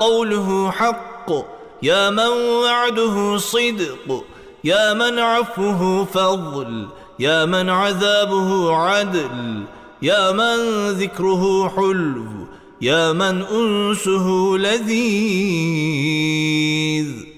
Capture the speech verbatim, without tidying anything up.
قوله حق، يا من وعده صدق، يا من عفوه فضل، يا من عذابه عدل، يا من ذكره حلو، يا من أنسه لذيذ.